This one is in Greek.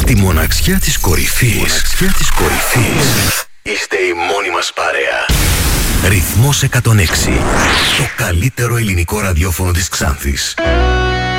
Τη μοναξιά της κορυφής. Είστε η μόνη μας παρέα. Ρυθμός 106. Το καλύτερο ελληνικό ραδιόφωνο της Ξάνθης.